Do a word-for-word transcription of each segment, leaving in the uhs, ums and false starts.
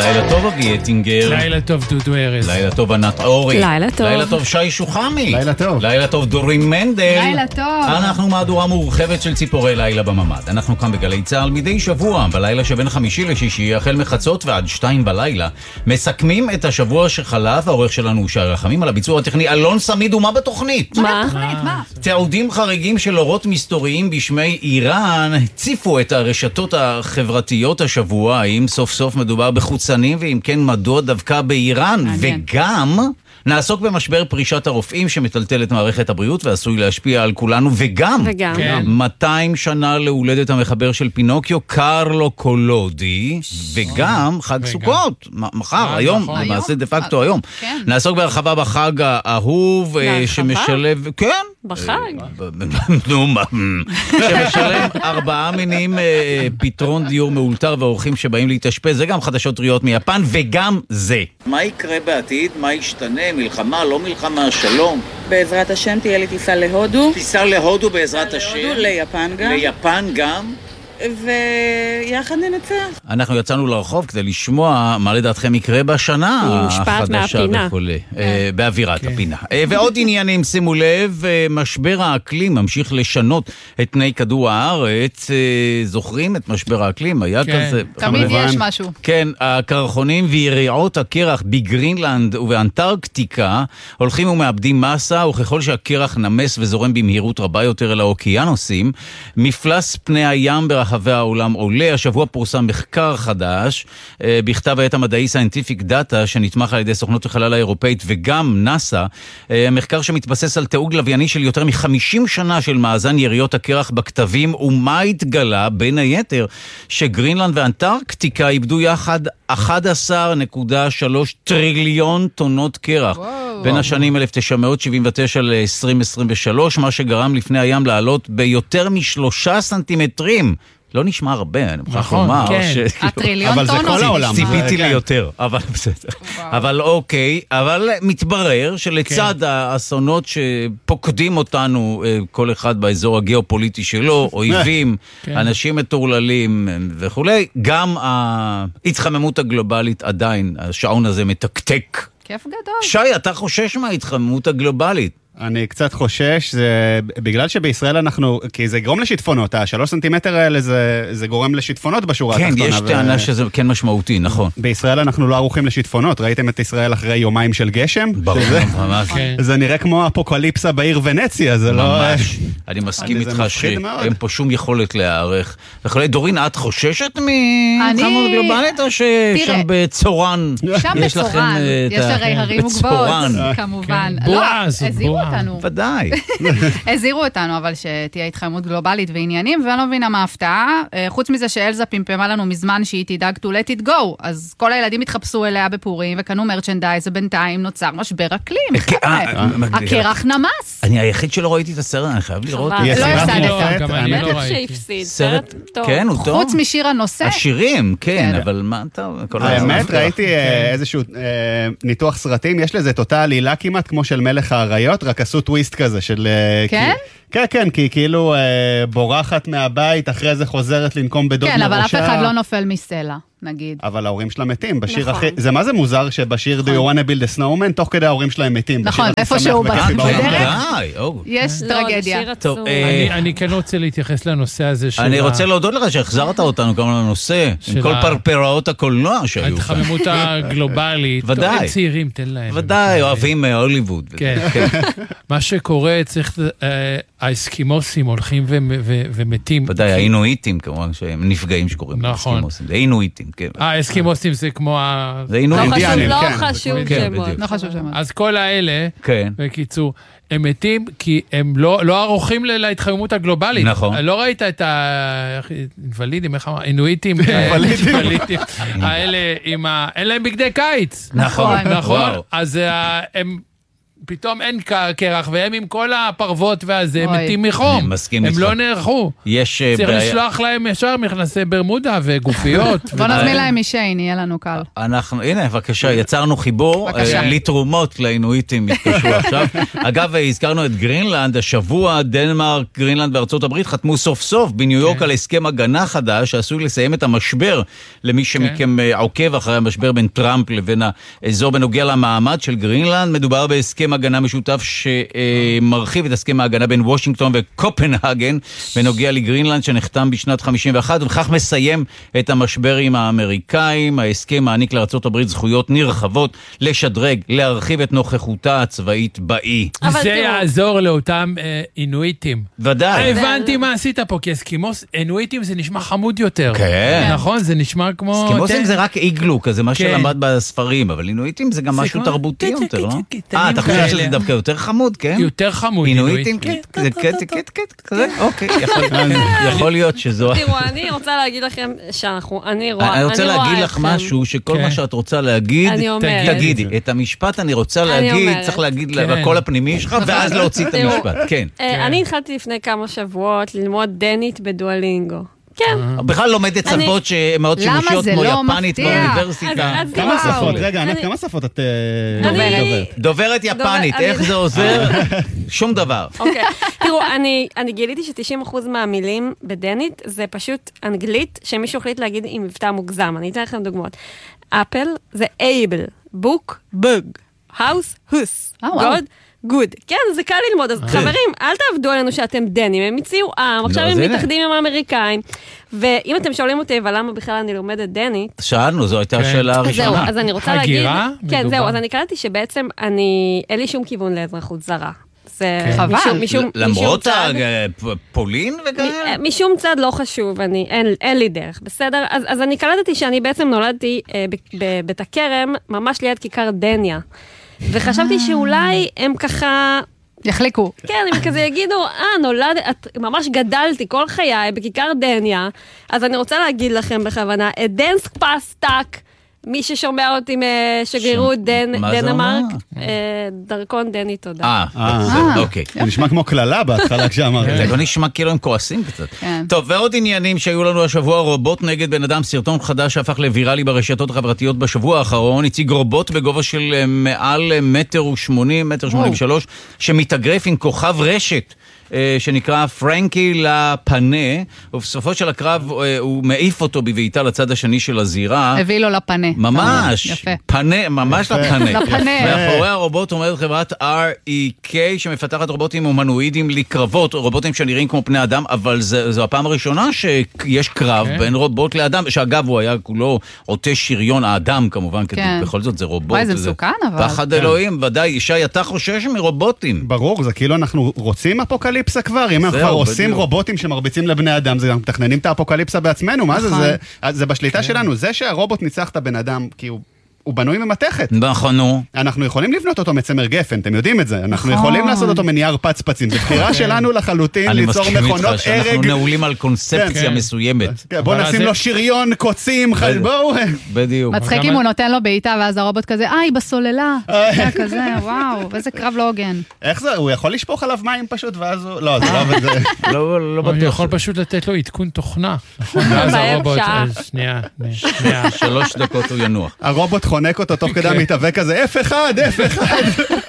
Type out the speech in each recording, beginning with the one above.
לילה טוב אבי יטינגר. לילה טוב דודו ארז. לילה טוב ענת אורי. לילה טוב. לילה טוב שי שוחמי. לילה טוב. לילה טוב דורין מנדל. לילה טוב. אנחנו מהדורה מורחבת של ציפורי לילה בממד. אנחנו כאן בגלי צהל מדי שבוע, בלילה שבין חמישי לשישי, החל מחצות ועד שתיים בלילה. מסכמים את השבוע שחלף, העורך שלנו הוא שי רחמים, על הביצוע הטכני אלון סמיד. ומה בתוכנית? מה? תוכנית, מה? תיעודים חריגים של אורות מסתוריים בשמי איראן הציפו את הרשתות החברתיות השבוע. האם סוף סוף מדובר בחוצנים, ואם כן מדוע דווקא באיראן? וגם נעסוק במשבר פרישת הרופאים שמטלטל את מערכת הבריאות ועשוי להשפיע על כולנו, וגם, וגם. כן. מאתיים שנה להולדת המחבר של פינוקיו, קרלו קולודי, וגם חג וגם. סוכות, מ- מחר, אה, היום, נכון. למעשה היום? דה פקטו היום. כן. נעסוק בהרחבה בחג האהוב, אה, בהרחבה? שמשלב, כן. בחג. נו, מה? שמשלם ארבעה מינים אה, פתרון דיור מאולתר ואורחים שבאים להתאשפז. זה גם חדשות טריות מיפן, וגם זה. מה יקרה בעתיד? מה ישתנה? מלחמה, לא מלחמה, שלום. בעזרת השם תהיה לי טיסה להודו, טיסה להודו בעזרת השם. להודו, ליפן גם, ליפן גם. ויחד ננצח. אנחנו יצאנו לרחוב כדי לשמוע מה לדעתכם יקרה בשנה היא מושפעת החדשה מהפינה. וכולי, אה, באווירת הפינה. אה, ועוד עניינים, שימו לב, אה, משבר האקלים ממשיך לשנות את פני כדור הארץ. אה, זוכרים את משבר האקלים? היה כן. כזה... תמיד כמובן. יש משהו. כן, הקרחונים ויריעות הקרח בגרינלנד ובאנטרקטיקה הולכים ומאבדים מסה, וככל שהקרח נמס וזורם במהירות רבה יותר אל האוקיינוסים, מפלס פני הים ברחבי העולם עולה. השבוע פורסם מחקר חדש אה, בכתב העת המדעי Scientific Data, שנתמך על ידי סוכנות החלל האירופאית וגם נאסא, אה, מחקר שמתבסס על תיעוד לווייני של יותר מ-חמישים שנה של מאזן יריות הקרח בכתבים, ומה התגלה בין היתר? שגרינלנד ואנטרקטיקה איבדו יחד אחת עשרה נקודה שלוש טריליון טונות קרח וואו. בין השנים אלף תשע מאות שבעים ותשע ל-עשרים עשרים ושלוש, מה שגרם לפני הים לעלות ביותר משלושה סנטימטרים. לא נשמע הרבה, אני מוכרח נכון, לומר. כן. ש- הטריליון אבל זה טונות. כל העולם. ציפיתי כן. ליותר, אבל בסדר. אבל אוקיי, אבל מתברר שלצד האסונות שפוקדים אותנו, אה, כל אחד באזור הגיאופוליטי שלו, אויבים, כן. אנשים מטורללים וכולי, גם ההתחממות הגלובלית עדיין, השעון הזה מתקתק. כיף גדול. שי, אתה חושש מההתחממות הגלובלית? אני קצת חושש, זה בגלל שבישראל אנחנו, כי זה גורם לשיטפונות, השלוש סנטימטר האלה זה, זה גורם לשיטפונות בשורה כן, התחתונה. יש טענה שזה כן משמעותי, נכון. בישראל אנחנו לא ערוכים לשיטפונות, ראיתם את ישראל אחרי יומיים של גשם? ברור, שזה- ממש. כן. זה נראה כמו אפוקליפסה בעיר ונציה, זה לא... ממש. אני מסכים אני- זה איתך מפחיד מאוד. שאין פה שום יכולת להיערך. וכולי, דורין, את חוששת אני- מחמות גלובלית, או ששם בצורן שם יש לכם בצורן, אה, את יש ה- הרי הרים בצורן. וגבעות, כמובן. כן. לא, בועז, הזהירו בועז. אותנו. ודאי. הזהירו אותנו, אבל שתהיה התחממות גלובלית ועניינים, ואני לא מבינה מה ההפתעה. אה, חוץ מזה שאלזה פמפמה לנו מזמן שהיא תדאג to let it go, אז כל הילדים התחפשו אליה בפורים וקנו מרצ'נדייז, ובינתיים נוצר משבר אקלים. חבר'ה. אה, אה, הקרח נמס. אני היחיד שלא ראיתי את הסרט, אני חייב לראות. חבל. היא לא סדרה הפסדת. מופת, גם אני האמת. לא בטח ראיתי. שהפסיד, סרט, סרט טוב. כן, הוא טוב. חוץ משיר הנושא. השירים, כן, כן. אבל מה אתה... כל האמת, הזמן. ראיתי אה, איזשהו אה, ניתוח סרטים, יש לזה את אותה עלילה כמעט כמו של מלך האריות, רק עשו טוויסט כזה של... אה, כן? כי- כן, כן, כי היא כאילו אה, בורחת מהבית, אחרי זה חוזרת לנקום בדוד כן, מראשה. אבל אף אחד לא נופל מסלע, נגיד. אבל ההורים שלה מתים, בשיר נכון. הכי... זה מה זה מוזר שבשיר Do you wanna build a snowman, תוך כדי ההורים שלהם מתים. נכון, בשיר הכי איפשהו שמח וכיפי ב- בעולם. בדרך. די, או. יש לא, טרגדיה. שיר טוב, עצוב. אה, אני, אני כן רוצה להתייחס לנושא הזה של אני ה- רוצה להודות לך שהחזרת אותנו גם לנושא, עם של כל ה- פרפראות הקולנוע שהיו כאן. ההתחממות הגלובלית. ודאי. טוב, הם צעירים, תן להם. ודאי, אוהבים מהוליווד. כן. מה שקורה, צריך, אה, האסקימוסים הולכים ו- ו- ומתים. ודאי, האינואיטים כמובן, שהם נפגעים שקוראים. נכון. לאסקימוסים. זה אינואיטים, כן. אה, האסקימוסים זה כמו ה... זה לא אינואיטים. חשוב, אינדיאנים, לא כן, חשוב כן, שמות. בדיוק. לא חשוב שמות. אז כל האלה, כן. בקיצור, הם מתים כי הם לא, לא ערוכים ל- להתחממות הגלובלית. נכון. לא ראית את האינוולידים, איך אמר? אינואיטים. אינוולידים. האלה עם ה... אין להם בגדי קיץ. נכון. נכון. וואו. אז אה, הם פתאום אין קרח, והם עם כל הפרוות והזה, אוי. מתים מחום. אני מסכים הם איתך. לא נערכו. יש אה, צריך בעיה- לשלוח להם ישר מכנסי ברמודה וגופיות. בוא נזמין להם משיין, יהיה לנו קל. אנחנו, הנה, בבקשה, יצרנו חיבור, בבקשה. אה, לתרומות לאינואיטים התקשרו עכשיו. אגב, הזכרנו את גרינלנד, השבוע דנמרק, גרינלנד וארצות הברית חתמו סוף סוף בניו יורק על הסכם הגנה חדש, שעשוי לסיים את המשבר, למי שמכם אה, עוקב אחרי המשבר בין טראמפ לבין האזור בנוגע למעמד של גרינלנד. מדובר בהסכם הגנה משותף שמרחיב את הסכם ההגנה בין וושינגטון וקופנהגן, בנוגע לגרינלנד שנחתם בשנת חמישים ואחת, ובכך מסיים את המשבר עם האמריקאים. ההסכם מעניק לארצות הברית זכויות נרחבות לשדרג, להרחיב את נוכחותה הצבאית באי. אבל זה תראו. יעזור לאותם אה, אינואיטים. ודאי. הבנתי מה עשית פה, כי אסקימוס, אינואיטים זה נשמע חמוד יותר. כן. נכון? זה נשמע כמו... אסקימוסים זה רק איגלו, כזה מה כן. שלמד בספרים, אבל אינואיטים זה גם זה משהו כמו- תרבותי קט, יותר, קט, לא? קט, אה, אתה קטנים חושב שזה כאלה. דווקא יותר חמוד, כן? יותר חמוד. אינואיטים, אינואיטים. קט, כזה קט, קט, קט, כזה? אוקיי, יכול- יכול להיות שזו... תראו, אני רוצה להגיד לכם שאנחנו, אני רואה, אני רוצה רואה להגיד לך אתכם. משהו, שכל כן. מה שאת רוצה להגיד, אני אומרת. תגידי. את המשפט אני רוצה אני להגיד, אומרת. צריך להגיד כן. לקול הפנימי שלך, ואז להוציא את תראו, המשפט. כן. אה, אני התחלתי לפני כמה שבועות ללמוד דנית בדואלינגו. כן. בכלל לומדת אני- שפות שמאוד למה שימושיות זה כמו לא יפנית מפתיע? באוניברסיטה. אז- אז כמה וואו. שפות? רגע, ענת, אני- כמה שפות את אה, אני- דוברת? דוברת יפנית, אני- איך זה עוזר? שום דבר. אוקיי. תראו, אני, אני גיליתי ש-תשעים אחוז מהמילים בדנית זה פשוט אנגלית שמישהו החליט להגיד עם מבטא מוגזם. אני אתן לכם דוגמאות. אפל זה אייבל, בוק, בוג, האוס, הוס, אה, וואו. גוד, גוד. כן, זה קל ללמוד. אז חברים, אל תעבדו עלינו שאתם דנים. הם הציעו עם, עכשיו אז הם הנה. מתאחדים עם האמריקאים. ואם אתם שואלים אותי, אבל למה בכלל אני לומדת דנית, שאלנו, זו הייתה כן. השאלה אז הראשונה. זהו, אז אני רוצה להגיד... הגירה? כן, מדובר. זהו, אז אני קלטתי שבעצם אני... אין לי שום כיוון לאזרחות זרה. זה חבל. משום- משום- למרות משום צד- הפולין וכאלה? מ- משום צד לא חשוב, אני, אין, אין לי דרך, בסדר? אז, אז אני קלטתי שאני בעצם נולדתי אה, ב- בבית הכרם, ממש ליד כיכר דניה. וחשבתי שאולי הם ככה, יחליקו. כן, הם כזה יגידו, אה, נולד, את, ממש גדלתי כל חיי בכיכר דניה, אז אני רוצה להגיד לכם בכוונה, דנסק פסטק, מי ששומע אותי משגרירות דנ- מה זה דנמרק, אומר? אה, דרכון דני, תודה. אה, אה. בסדר, אוקיי. זה נשמע כמו כללה בהתחלה כשאמרת. זה לא נשמע כאילו הם כועסים קצת. כן. טוב, ועוד עניינים שהיו לנו השבוע, רובוט נגד בן אדם, סרטון חדש שהפך לוויראלי ברשתות החברתיות בשבוע האחרון, הציג רובוט בגובה של אה, מעל מטר ושמונים, מטר שמונים ושלוש, שמתאגרף עם כוכב רשת. אה, שנקרא פרנקי לפנה, ובסופו של הקרב אה, הוא מעיף אותו בבעיטה לצד השני של הזירה. הביא לו לפנה. ממש, יפה. פנה, ממש לפנה. לפנה. מאחורי הרובוט עומדת חברת אר אי קיי שמפתחת רובוטים הומנואידים לקרבות, רובוטים שנראים כמו פני אדם, אבל זה, זו הפעם הראשונה שיש קרב כן. בין רובוט לאדם, שאגב הוא היה כולו עוטה שריון האדם כמובן, כי כן. בכל זאת זה רובוט. וואי, זה וזה מסוכן, אבל. פחד אלוהים, ודאי, ישי, אתה חושש מרובוטים. ברור, זה כאילו אנחנו רוצים אפוקליפסה כבר, אם אנחנו זהו, כבר עושים בדיוק. רובוטים שמרביצים לבני אדם, זה גם מתכננים את האפוקליפסה בעצמנו, מה זה? נכון. זה- זה בשליטה שלנו, זה שהרובוט ניצח את הבן אדם, כי הוא... הוא בנוי ממתכת. נכון, נו. אנחנו יכולים לבנות אותו מצמר גפן, אתם יודעים את זה. אנחנו נכון. יכולים לעשות אותו מנייר פצפצים. זו בחירה שלנו לחלוטין אני ליצור מסכים מכונות איתך שאנחנו הרג. נעולים על קונספציה כן. מסוימת. כן, בוא אבל נשים זה- לו שריון, קוצים, ח- בואו. בדיוק. מצחיק גם- אם הוא נותן לו בעיטה, ואז הרובוט כזה, אה, היא בסוללה. זה כזה, וואו, איזה קרב לא הוגן. איך זה? הוא יכול לשפוך עליו מים פשוט, ואז הוא... לא, זה לא עובד. זה- לא לא הוא בטוח. יכול פשוט לתת לו עדכון תוכנה. נכון, ואז בערב הרובוט... שעה. אה, שנייה, שנייה. שלוש דקות הוא ינוח. הרובוט חונק אותו תוך כדי כן. המתאבק כזה, אף אחד, אף אחד.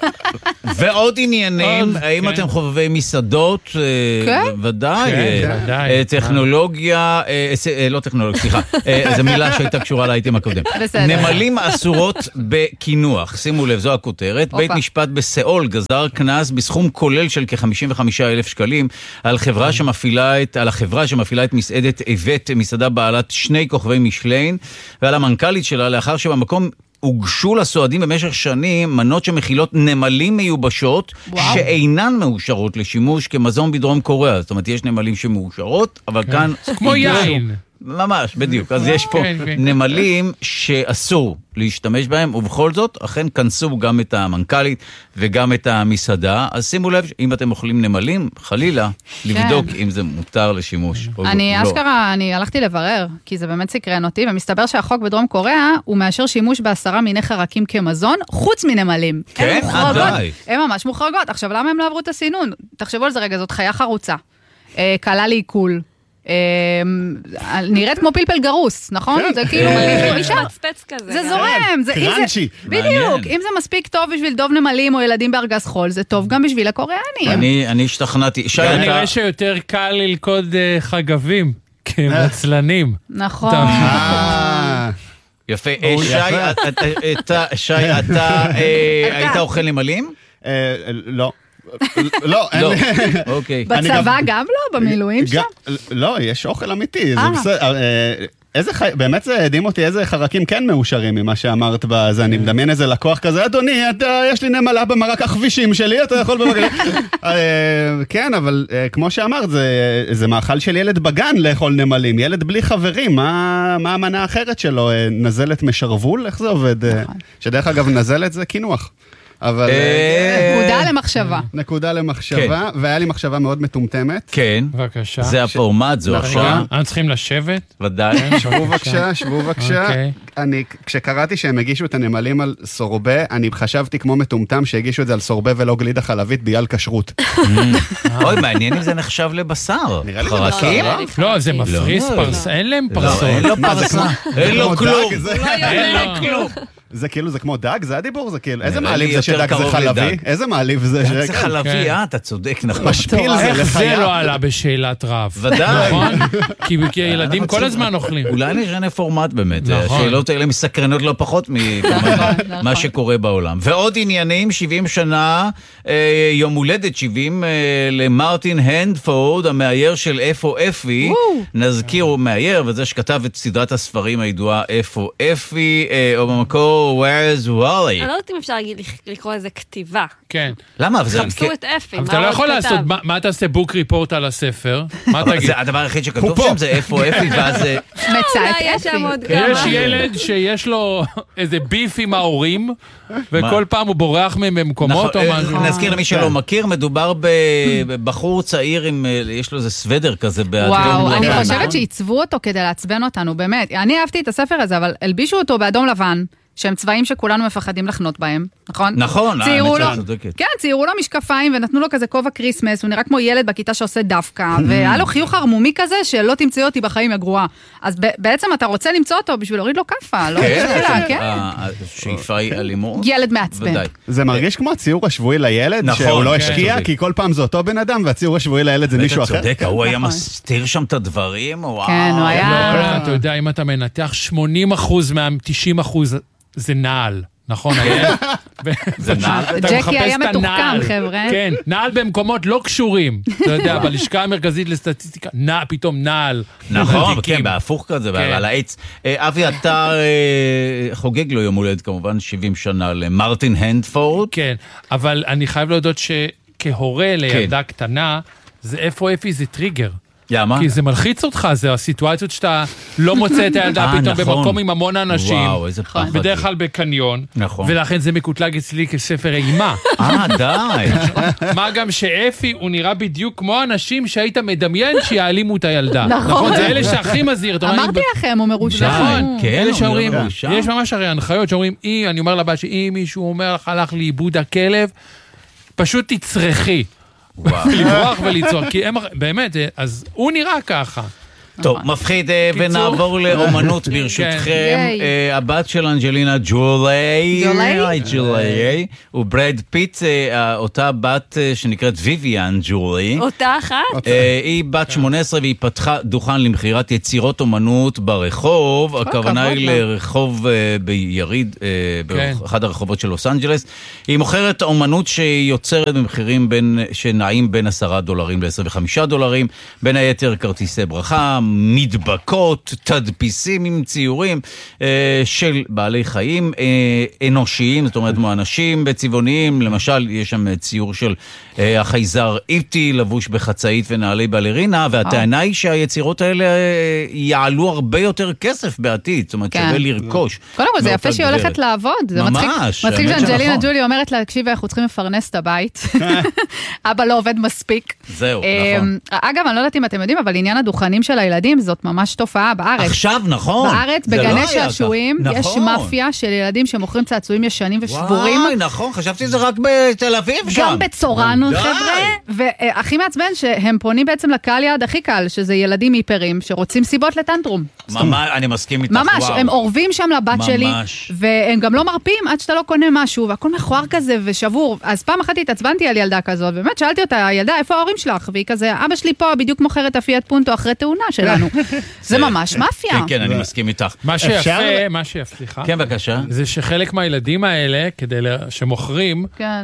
ועוד עניינים, עוד, האם כן. אתם חובבי מסעדות? אה, כן. ודאי. כן, אה, ודאי. אה, טכנולוגיה, אה, ס- אה, לא טכנולוגיה, סליחה, אה, זו מילה שהייתה קשורה לאייטם הקודם. בסדר. נמלים אסורות בקינוח, שימו לב, זו הכותרת. הופה. בית משפט בסאול גזר קנס בסכום כולל של כ-חמישים וחמישה אלף שקלים על חברה שמפעילה את, על החברה שמפעילה את מסעדת איבט, מסעדה בעלת שני כוכבי משליין, ועל המנכ"לית שלה, לאחר שבמקום הוגשו לסועדים במשך שנים מנות שמכילות נמלים מיובשות וואו. שאינן מאושרות לשימוש כמזון בדרום קוריאה. זאת אומרת, יש נמלים שמאושרות, אבל כאן... כמו הגישו- יין. ממש, בדיוק. אז יש פה כן, כן. נמלים שאסור להשתמש בהם, ובכל זאת, אכן כנסו גם את המנכ"לית וגם את המסעדה. אז שימו לב, אם אתם אוכלים נמלים, חלילה, לבדוק אם זה מותר לשימוש. או אני לא. אשכרה, אני הלכתי לברר, כי זה באמת סקרן אותי, ומסתבר שהחוק בדרום קוריאה, הוא מאשר שימוש בעשרה מיני חרקים כמזון, חוץ מנמלים. כן? הן מוחרגות. די. הן ממש מוחרגות. עכשיו, למה הם לא עברו את הסינון? תחשבו על זה רגע, זאת חיה חרוצה. אה, קלה לעיכול. אה, נראית כמו פלפל גרוס, נכון? זה כאילו מרגיש מצפץ כזה. זה זורם. זה- אם זה- קראנצ'י. בדיוק. מעניין. אם זה מספיק טוב בשביל דוב נמלים או ילדים בארגז חול, זה טוב גם בשביל הקוריאנים. אני אני השתכנעתי. שי, אתה... כנראה שיותר קל ללכוד אה, חגבים כמצלנים. נכון. אה, יפה. אה, שי, יפה. אתה- אתה- שי, אתה אה, היית אוכל נמלים? אה, לא. לא, אין לא. לי... אוקיי. אני בצבא גם- גם לא? במילואים שם? גם- לא, יש אוכל אמיתי, זה אה. בסדר. אה, איזה חי... באמת זה הדהים אותי איזה חרקים כן מאושרים ממה שאמרת בזה, אני מדמיין איזה לקוח כזה, אדוני, אתה, יש לי נמלה במרק הכבישים שלי, אתה יכול במרק... אה, כן, אבל אה, כמו שאמרת, זה, זה מאכל של ילד בגן לאכול נמלים, ילד בלי חברים, מה, מה המנה האחרת שלו? אה, נזלת משרוול? איך זה עובד? אה, שדרך אגב, נזלת זה קינוח. אבל... אה, נקודה למחשבה. נקודה למחשבה, והיה לי מחשבה מאוד מטומטמת. כן. בבקשה. זה הפורמט, זו רגע, עכשיו. אנחנו צריכים לשבת? ודאי. שבו בבקשה, שבו בבקשה. אוקיי. אני, כשקראתי שהם הגישו את הנמלים על סורבה, אני חשבתי כמו מטומטם שהגישו את זה על סורבה ולא גלידה חלבית בגלל כשרות. אוי, מעניין אם זה נחשב לבשר. נראה לי זה חרקים? בשר, לא, זה מפריס לא. פרס, אין להם לא, פרסות. אין לו מה, זה פרסה. כמו- אין לו כמו כלום. דג, זה- אין לו כלום. זה כאילו, זה כמו דג? זה הדיבור? זה כאילו, איזה נראה מעליב לי זה יותר שדג זה קרוב חלבי? לדג. איזה מעליב זה? זה ש- חלבי, כן. אה? אתה צודק, נכון. משפיל זה איך זה לחיה. לא עלה בשאלת רב? ודאי. נכון? כי כי ילדים כל הזמן אוכלים. אולי נשנה פורמט באמת. נכון. השאלות האלה מסקרנות לא פחות ממה שקורה בעולם. ועוד עניינים, שבעים שנה, אה, יום הולדת שבעים אה, למרטין הנדפורד, המאייר של איפה אפי. נזכיר, הוא מאייר, וזה שכתב את סדרת הספרים הידועה איפה אפי, אה, או במקור Where's Wally. אני לא יודעת אם אפשר להגיד- לקרוא לזה כתיבה. כן. למה? אבל זה... חפשו את אפי, אבל מה אתה לא עוד יכול כתב? לעשות, מה- מה אתה עושה בוק ריפורט על הספר? מה תגיד? זה הדבר היחיד שכתוב הוא פה. שם, זה איפה אפי, ואז... אה, מצא אולי את יש שם אפי. עוד כמה. יש ילד שיש לו איזה ביף עם ההורים, וכל פעם הוא בורח מהם במקומות או נכון, משהו. נזכיר למי שלא מכיר, מדובר בבחור צעיר עם, יש לו איזה סוודר כזה באדום. וואו, אני לבן. חושבת שעיצבו אותו כדי לעצבן אותנו, באמת. אני אהבתי את הספר הזה, אבל הלבישו אותו באדום לבן, שהם צבעים שכולנו מפחדים לחנות בהם, נכון? נכון, ציירו האמת לו, שאת צודקת. כן, ציירו לו משקפיים ונתנו לו כזה כובע קריסמס, הוא נראה כמו ילד בכיתה שעושה דווקא, והיה לו חיוך ערמומי כזה שלא תמצאי אותי בחיים הגרועה. אז ב- בעצם אתה רוצה למצוא אותו בשביל להוריד לו כאפה, לא בשבילה, כן? ה- השאיפה היא אלימות. ילד מעצבן. ודאי. זה מרגיש כמו הציור השבועי לילד, נכון, שהוא לא כן, השקיע, צודק. כי כל פעם זה אותו בן אדם, והציור השבועי לילד זה מישהו אתה אחר. צודק, הוא היה נכון. מסתיר שם את הדברים, וואו. כן, הוא היה- לא, אתה יודע, אם אתה מנתח שמונים אחוז מה-תשעים אחוז זה נעל, נכון? היה? זה נעל? אתה ג'קי מחפש היה את מתוחכם, הנעל. חבר'ה. כן, נעל במקומות לא קשורים. אתה יודע, בלשכה המרכזית לסטטיסטיקה, נע, פתאום נעל. נכון, תיקים. כן, בהפוך כזה, כן. על העץ. אה, אבי, אתה אה, חוגג לו יום הולדת, כמובן, שבעים שנה למרטין הנדפורד. כן, אבל אני חייב להודות שכהורה לילדה קטנה, זה איפה אפי זה טריגר. למה? כי זה מלחיץ אותך, זה הסיטואציות שאתה לא מוצא את הילדה אה, פתאום נכון. במקום עם המון אנשים. וואו, איזה פחד. בדרך כלל בקניון. נכון. ולכן זה מקוטלג אצלי כספר אימה. אה, די. מה גם שאפי הוא נראה בדיוק כמו אנשים שהיית מדמיין שיעלימו את הילדה. נכון. זה אלה שהכי מזהיר. אתה אומר, אמרתי לכם, הוא מרושע. נכון, כן, אלה הוא שאומרים, נראה מרושע. יש ממש הרי הנחיות שאומרים, "אי", אני אומר לבת שאם מישהו אומר לך הלך לאיבוד הכלב, פשוט תצרכי. לברוח ולצעוק, כי הם, באמת, אז הוא נראה ככה. טוב, מפחיד, אה, קיצור. ונעבור לאומנות ברשותכם. ייי. אה, הבת של אנג'לינה ג'ולי, ג'ולי? ג'ולי, וברד פיט, אה, אותה בת אה, שנקראת ויויאן ג'ולי. אותה אחת? אה, היא בת שמונה עשרה והיא פתחה דוכן למכירת יצירות אומנות ברחוב. הכוונה הכבוד היא לה. לרחוב אה, ביריד, אה, כן. באחד הרחובות של לוס אנג'לס. היא מוכרת אומנות שהיא יוצרת במחירים בין, שנעים בין עשרה דולרים ל-עשרים וחמישה דולרים, בין היתר כרטיסי ברכה, מדבקות, תדפיסים עם ציורים אה, של בעלי חיים אה, אנושיים, זאת אומרת אנשים בצבעוניים, למשל יש שם ציור של אה, החייזר איטי לבוש בחצאית ונעלי בלרינה, והטענה היא שהיצירות האלה אה, יעלו הרבה יותר כסף בעתיד, זאת אומרת שווה לרכוש. קודם כל זה יפה שהיא הולכת לעבוד, זה ממש, מצחיק שאנג'לינה ג'ולי אומרת לה, תקשיבי, אנחנו צריכים לפרנס את הבית, אבא לא עובד מספיק. זהו, נכון. אגב, אני לא יודעת אם אתם יודעים, אבל עניין הדוכנים של הילדים, זאת ממש תופעה בארץ. עכשיו, נכון. בארץ, בגני שעשועים, יש מאפיה של ילדים שמוכרים צעצועים ישנים ושבורים. וואי, נכון, חשבתי שזה רק בתל אביב שם. גם בצורן, חבר'ה, והכי מעצבן שהם פונים בעצם לקהל יעד הכי קל, שזה ילדים היפרים שרוצים סיבות לטנטרום. ממש, אני מסכים איתך, ממש, הם עורבים שם לבת שלי, והם גם לא מרפים עד שאתה לא קונה משהו, והכל מכוער כזה ושבור. אז פעם אחת התעצבנתי על ילדה כזאת, באמת שאלתי אותה, ילדה, איפה ההורים שלך? והיא כזה, אבא שלי פה בדיוק מוכר את הפיאט פונטו אחרי תאונה שלנו. זה ממש מאפיה. כן, כן, אני מסכים איתך. מה שיפה, מה שיפה, סליחה. כן, בבקשה. זה שחלק מהילדים האלה, שמוכרים,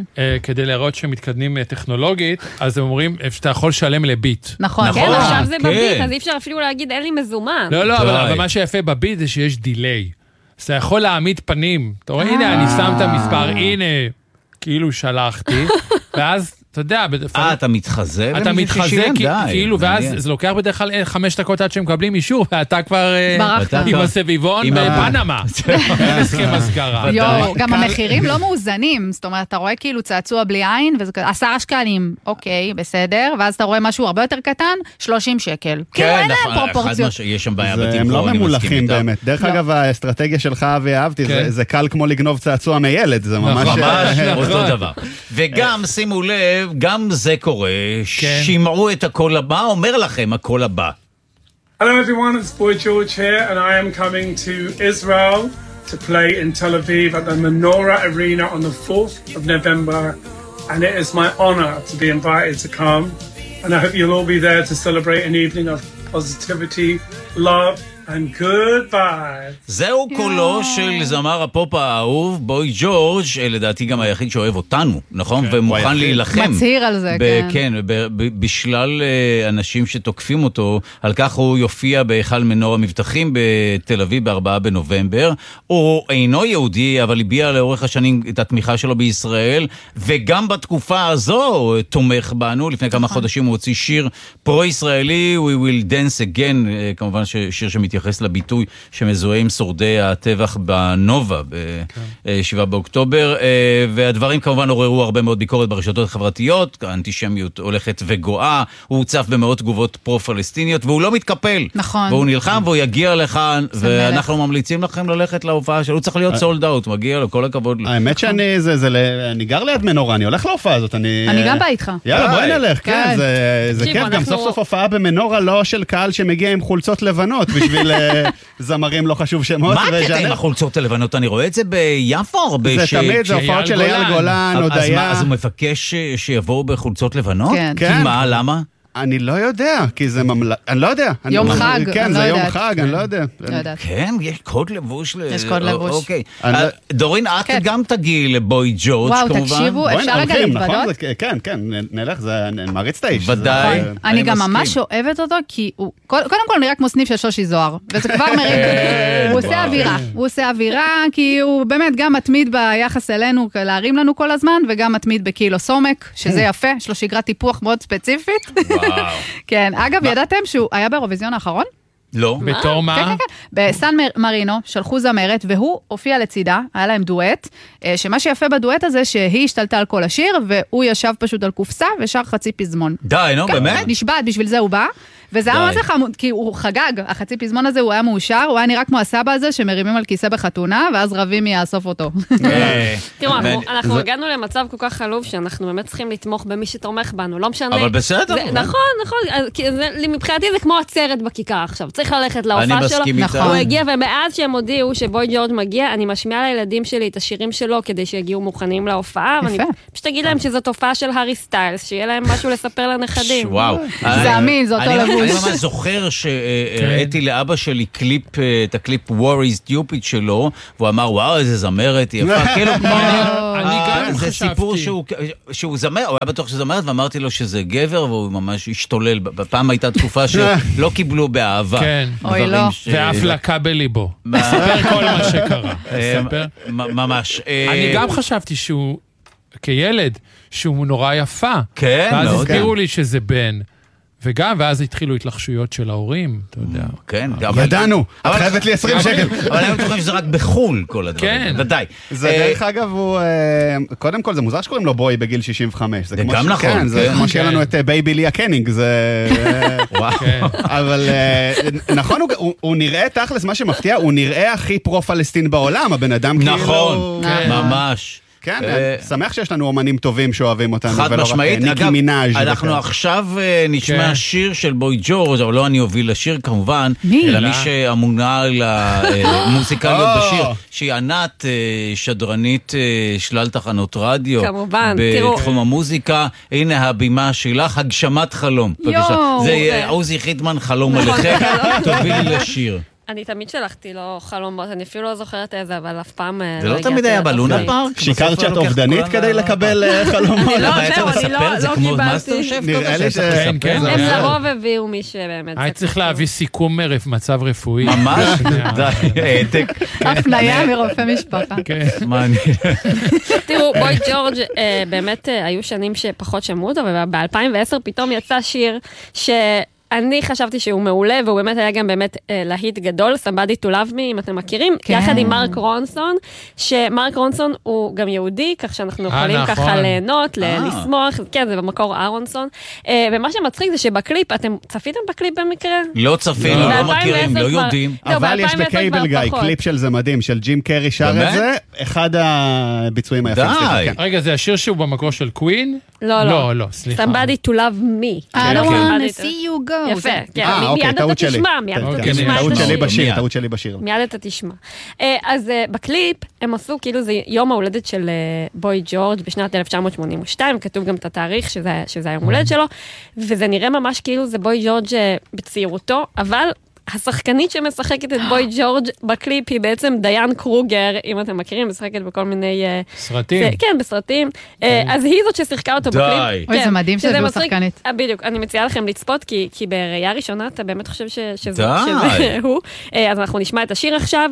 כדי להראות שהם מתקדמים טכנולוגית, אז הם אומרים, שאתה יכול לשלם לביט. נכון. כן, עכשיו זה בביט, אז אי אפשר אפילו להגיד, אין לי מזומן. לא, לא, אבל מה שיפה בביט זה שיש דיליי. אז אתה יכול להעמיד פנים. אתה רואה, הנה, אני שם את המספר, הנה, כאילו שלחתי, ואז, אתה יודע, אה, אתה מתחזה? אתה מתחזה, כאילו, ואז זה לוקח בדרך כלל חמש דקות עד שהם מקבלים אישור, ואתה כבר עם הסביבון בפנמה. הסכם הסגרה. יואו, גם המחירים לא מאוזנים, זאת אומרת, אתה רואה כאילו צעצוע בלי עין, וזה עשרה שקלים, אוקיי, בסדר, ואז אתה רואה משהו הרבה יותר קטן, שלושים שקל. כאילו, אין להם פרופורציות. יש שם בעיה בתמחור, הם לא ממולכים באמת. דרך אגב, האסטרטגיה שלך, ואהבתי, זה קל כמו לגנוב צעצוע מילד, זה ממש אותו דבר. וגם, שימו לב, גם זה קורה, שמעו את הקול הבא, אומר לכם הקול הבא. Hello everyone, it's Boy George here and I am coming to Israel to play in Tel Aviv at the Menorah Arena on the fourth of November and it is my honor to be invited to come and I hope you'll all be there to celebrate an evening of positivity, love and goodbye. זהו קולו של זמר הפופ האהוב, בוי ג'ורג', לדעתי גם היחיד שאוהב אותנו, נכון? ומוכן להילחם. מצהיר על זה, כן. כן, בשלל אנשים שתוקפים אותו, על כך הוא יופיע בהיכל מנור המבטחים בתל אביב בארבעה בנובמבר. הוא אינו יהודי, אבל הביע לאורך השנים את התמיכה שלו בישראל, וגם בתקופה הזו תומך בנו. לפני כמה חודשים הוא הוציא שיר פרו-ישראלי, We will dance again, כמובן שיר שמתייחס מתייחס לביטוי שמזוהה עם שורדי הטבח בנובה ב-שבעה באוקטובר, והדברים כמובן עוררו הרבה מאוד ביקורת ברשתות החברתיות, האנטישמיות הולכת וגואה, הוא הוצף במאות תגובות פרו-פלסטיניות, והוא לא מתקפל. נכון. והוא נלחם והוא יגיע לכאן, ואנחנו ממליצים לכם ללכת להופעה שלו, הוא צריך להיות סולד אאוט, מגיע לו, כל הכבוד. האמת שאני, אני גר ליד מנורה, אני הולך להופעה הזאת, אני גם באה איתך. יאללה, בואי נלך, כן, זה כיף, גם סוף סוף הופעה במנורה לא של קהל שמגיע עם חולצות לבנות, בשביל זמרים לא חשוב שמות. מה הקטע עם החולצות הלבנות? אני רואה את זה ביפו. זה תמיד, זה הופעות של אייל גולן, הודיה. אז הוא מבקש שיבואו בחולצות לבנות? כן. כי מה, למה? אני לא יודע, כי זה ממלא... אני לא יודע. יום חג, כן, זה יום חג, אני לא יודע. כן, יש קוד לבוש. יש קוד לבוש. אוקיי. דורין, את גם תגיעי לבוי ג'ורג' כמובן. וואו, תקשיבו, אפשר רגע להתוודות? כן, כן, נלך, אני מעריץ את האיש. ודאי. אני גם ממש אוהבת אותו, כי הוא, קודם כל נראה כמו סניף של שושי זוהר, וזה כבר מרים, הוא עושה אווירה, הוא עושה אווירה, כי הוא באמת גם מתמיד ביחס אלינו, להרים לנו כל הזמן, וגם מתמיד בקילו סומק, שזה יפה, יש לו שגרת טיפוח מאוד ספציפית. כן, אגב, ידעתם שהוא היה באירוויזיון האחרון? לא. בתור מה? כן, כן, כן. בסן מרינו, שלחו זמרת, והוא הופיע לצידה, היה להם דואט, שמה שיפה בדואט הזה, שהיא השתלטה על כל השיר, והוא ישב פשוט על קופסה, ושר חצי פזמון. די, נו, באמת? נשבעת, בשביל זה הוא בא. וזה היה ממש חמוד, כי הוא חגג, החצי פזמון הזה הוא היה מאושר, הוא היה נראה כמו הסבא הזה שמרימים על כיסא בחתונה, ואז רבים יאסוף אותו. תראו, אנחנו הגענו למצב כל כך חלוב, שאנחנו באמת צריכים לתמוך במי שתומך בנו, לא משנה. אבל בסדר. נכון, נכון, מבחינתי זה כמו עצרת בכיכר עכשיו, צריך ללכת להופעה שלו. הוא הגיע, ומאז שהם הודיעו שבוי ג'ורג' מגיע, אני משמיעה לילדים שלי את השירים שלו, כדי שיגיעו מוכנים להופעה, ואני פשוט אגיד להם שזו תופעה של הארי סטיילס, שיהיה להם משהו לספר לנכדים. וואו. זה אמין, זה אותו לבוש. אני ממש זוכר שהראיתי לאבא שלי קליפ, את הקליפ War is Stupid שלו, והוא אמר, וואו, איזה זמרת יפה, כאילו כמו... אני גם זה חשבתי. סיפור שהוא זמר, הוא היה בטוח שזה זמרת, ואמרתי לו שזה גבר, והוא ממש השתולל. בפעם הייתה תקופה שלא קיבלו באהבה. כן. אוי, לא. ואף לקה בליבו. ספר כל מה שקרה. ספר. ממש. אני גם חשבתי שהוא, כילד, שהוא נורא יפה. כן, ואז מאוד. הסבירו לי שזה בן. וגם, ואז התחילו התלחשויות של ההורים, אתה יודע. כן. ידענו, את חייבת לי עשרים שקל. אבל הם בטוחים שזה רק בחול, כל הדברים. כן. ודאי. זה דרך אגב, הוא... קודם כל, זה מוזר שקוראים לו בוי בגיל שישים וחמש. זה גם נכון. זה כמו שיהיה לנו את בייבי ליה קנינג, זה... וואו. אבל נכון, הוא נראה תכלס, מה שמפתיע, הוא נראה הכי פרו-פלסטין בעולם, הבן אדם כאילו... נכון, ממש. כן, שמח שיש לנו אומנים טובים שאוהבים אותנו, חד ולא רק משמעית. ניקי מינאז'. אנחנו עכשיו נשמע שיר של בוי ג'ורג', אבל לא אני אוביל לשיר כמובן, אלא מי שאמונה על המוזיקליות בשיר, שהיא ענת, שדרנית שלל תחנות רדיו. כמובן, תראו. בתחום המוזיקה, הנה הבימה שלך, הגשמת חלום. יואו. זה עוזי חיטמן, חלום עליכם, תובילי לשיר. אני תמיד שלחתי לו חלומות, אני אפילו לא זוכרת איזה, אבל אף פעם לא זה לא תמיד היה בלונה פארק? שיקרת שאת אובדנית כדי לקבל חלומות? אני לא, זהו, אני לא קיבלתי. נראה לי ש... כן, כן. הם לרוב הביאו מי שבאמת... היה צריך להביא סיכום מצב רפואי. ממש? די, העתק. הפניה מרופא משפחה. כן. מעניין. תראו, בוי ג'ורג' באמת היו שנים שפחות שמעו אותו, וב-אלפיים ועשר פתאום יצא שיר ש... אני חשבתי שהוא מעולה, והוא באמת היה גם באמת אה, להיט גדול, Somebody to Love Me, אם אתם מכירים, כן. יחד עם מרק רונסון, שמרק רונסון הוא גם יהודי, כך שאנחנו יכולים נכון. ככה ליהנות, אה. לשמוח, כן, זה במקור אהרונסון. אה, ומה שמצחיק זה שבקליפ, אתם צפיתם בקליפ במקרה? לא צפינו, לא מכירים, לא יודעים. אבל יש בקייבל גיא, קליפ של זה מדהים, של ג'ים קרי שר את זה, אחד הביצועים היפים. די. רגע, זה השיר שהוא במקור של קווין? לא, לא. לא, לא, סליחה. Somebody to Love Me. I don't want to see you go. יפה, כן, אה, אוקיי, מיד טעות אתה שלי. תשמע, מיד אתה תשמע. טעות את שלי השיר. בשיר, טעות שלי בשיר. מיד אתה תשמע. אז בקליפ הם עשו, כאילו זה יום ההולדת של בוי ג'ורג' בשנת אלף תשע מאות שמונים ושתיים, כתוב גם את התאריך שזה היום הולדת שלו, וזה נראה ממש כאילו זה בוי ג'ורג' בצעירותו, אבל... השחקנית שמשחקת את בוי ג'ורג' בקליפ היא בעצם דיין קרוגר, אם אתם מכירים, משחקת בכל מיני... סרטים. כן, בסרטים. אז היא זאת ששיחקה אותו בקליפ. אוי, זה מדהים שזה שחקנית. בדיוק, אני מציעה לכם לצפות, כי בראייה ראשונה אתה באמת חושב שזה הוא. אז אנחנו נשמע את השיר עכשיו,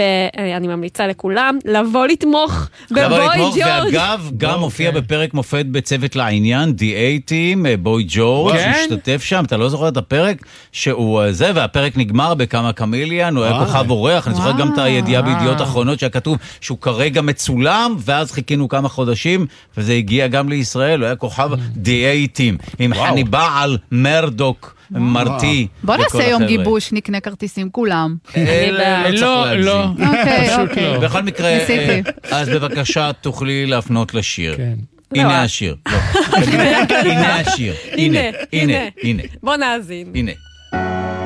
ואני ממליצה לכולם לבוא לתמוך בבוי ג'ורג'. ואגב, גם הופיע בפרק מופת בצוות לעניין, די אייטים, בוי ג'ורג', משתתף שם, אתה לא זוכר את הפרק שהוא זה, והפרק נגמר בכמה קמיליאן, הוא היה כוכב אורח, אני זוכר גם את הידיעה בידיעות אחרונות שהיה כתוב שהוא כרגע מצולם, ואז חיכינו כמה חודשים, וזה הגיע גם לישראל, הוא היה כוכב די אייטים, עם חניבעל, מרדוק, מרטי. בוא נעשה יום גיבוש, נקנה כרטיסים כולם. לא, לא. אוקיי, אוקיי. בכל מקרה, אז בבקשה תוכלי להפנות לשיר. כן. הנה השיר. הנה השיר. הנה, הנה, הנה. בוא נאזין. הנה.